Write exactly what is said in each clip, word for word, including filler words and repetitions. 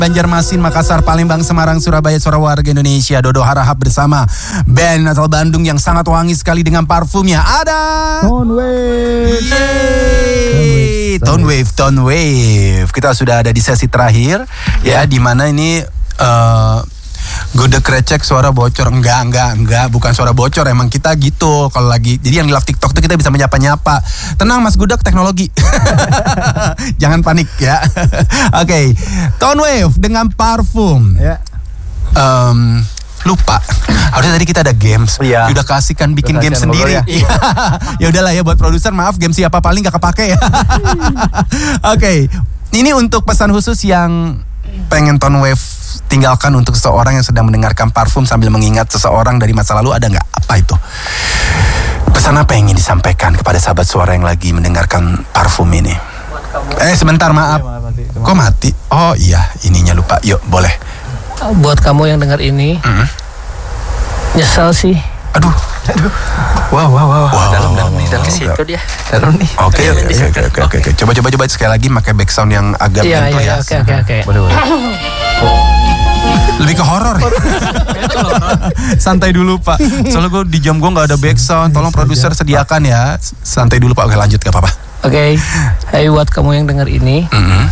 Banjarmasin, Makassar, Palembang, Semarang, Surabaya, suara warga Indonesia. Dodo Harahap bersama band asal Bandung yang sangat wangi sekali dengan parfumnya. Ada Tone Wave. Yeay. Tone Wave, Tone Wave. Kita sudah ada di sesi terakhir ya, di mana ini uh, gudeg recek suara bocor. Enggak, enggak, enggak, bukan suara bocor. Emang kita gitu kalau lagi. Jadi yang di live TikTok tuh kita bisa menyapa-nyapa. Tenang Mas Gudeg, teknologi. Jangan panik ya. Oke, okay. Tone Wave dengan parfum. Ya. Um, lupa. Harusnya tadi kita ada games. Iya. Udah kasihkan bikin Udah game kasihan sendiri. ya. Ya udahlah ya buat produser, maaf game siapa paling gak kepake ya. Oke. Okay. Ini untuk pesan khusus yang pengen Tone Wave tinggalkan untuk seseorang yang sedang mendengarkan parfum sambil mengingat seseorang dari masa lalu, ada nggak? Apa itu? Pesan apa yang ingin disampaikan kepada sahabat suara yang lagi mendengarkan parfum ini? Eh sebentar, maaf. Kok mati? Oh iya, ininya lupa. Yuk, boleh. Buat kamu yang dengar ini, mm-hmm. nyesel sih. Aduh. Aduh. Wow, wow, wow. Wow, dalam, dalam nih, dalam Situ nih. dia. Dalam nih. Oke, oke, oke, oke, oke. Coba, coba, coba sekali lagi pakai back sound yang agak Iya, mental iya, ya. oke, oke, oke. Boleh, boleh. Lebih ke horor. Santai dulu Pak. Soalnya gue di jam gue nggak ada back sound. Tolong produser sediakan ya. Santai dulu Pak. Oke, lanjut, gak apa-apa. Oke, okay. Hai buat kamu yang dengar ini, Mm-hmm.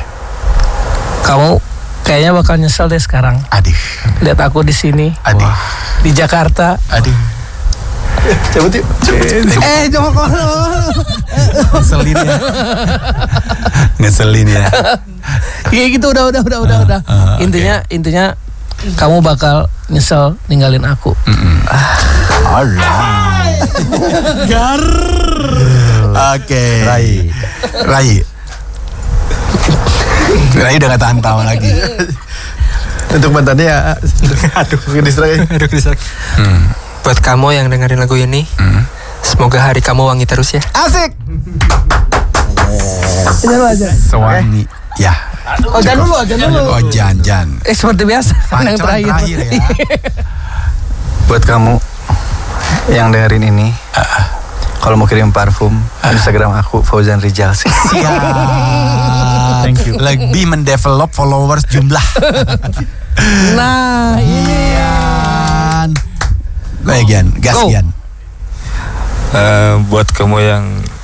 kamu kayaknya bakal nyesel deh sekarang. Aduh. Lihat aku di sini, Aduh. di Jakarta. Aduh. Cabut yuk. Eh, jangan. Ngeselin ya. Ngeselin ya. Kayak gitu udah, udah, udah, udah, udah. uh, Intinya, okay. intinya kamu bakal nyesel ninggalin aku. Alright. Gar. Oke. Rai. Rai. Rai udah gak tahan tawa lagi. Untuk mantannya ya. Aduh, distraksi. Aduh, distraksi. Hmm. Buat kamu yang dengerin lagu ini, Hmm. semoga hari kamu wangi terus ya. Asik. Jangan aja. Sewangi. Ya. Oh, jangan dulu, jangan dulu. Oh, jangan. Eh, seperti biasa, yang Pancoran terakhir. terakhir ya. Buat kamu yang dengerin ini, kalau mau kirim parfum, Instagram aku Fauzan Rijal sih. Siap. Thank you. Lebih mendevelop followers jumlah. Nah, ini. Baik, Gian. Gas, Go. Gian. Uh, buat kamu yang